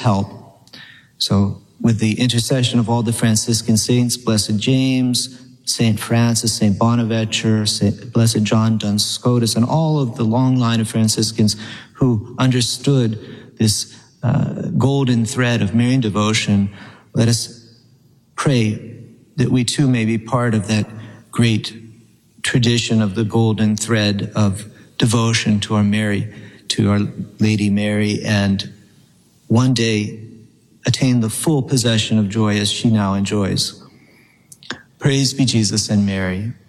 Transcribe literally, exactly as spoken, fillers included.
help. So with the intercession of all the Franciscan saints, Blessed James, Saint Francis, Saint Bonaventure, Saint Blessed John Duns Scotus, and all of the long line of Franciscans who understood this uh, golden thread of Marian devotion, let us pray that we too may be part of that great tradition of the golden thread of devotion to our Mary, to our Lady Mary, and one day attain the full possession of joy as she now enjoys. Praise be Jesus and Mary.